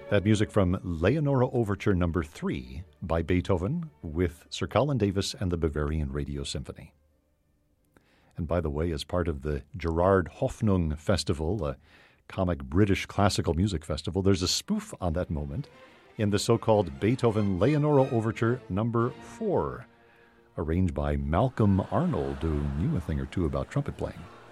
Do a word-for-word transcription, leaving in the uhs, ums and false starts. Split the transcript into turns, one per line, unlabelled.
That music from Leonora Overture Number three by Beethoven with Sir Colin Davis and the Bavarian Radio Symphony. And by the way, as part of the Gerard Hoffnung Festival, a comic British classical music festival, there's a spoof on that moment in the so-called Beethoven Leonora Overture Number four, arranged by Malcolm Arnold, who knew a thing or two about trumpet playing.